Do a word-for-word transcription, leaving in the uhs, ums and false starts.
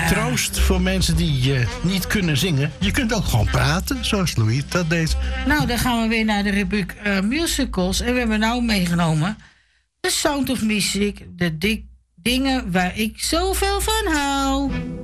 uh, troost voor mensen die uh, niet kunnen zingen. Je kunt ook gewoon praten, zoals Louis dat deed. Nou, dan gaan we weer naar de rubriek uh, musicals. En we hebben nou meegenomen The Sound of Music. De di- dingen waar ik zoveel van hou.